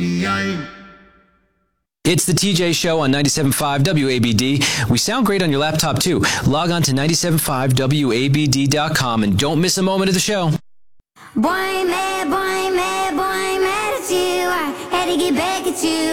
It's the TJ Show on 97.5 WABD. We sound great on your laptop, too. Log on to 97.5WABD.com and don't miss a moment of the show. Boy, I'm mad at you. I had to get back at you.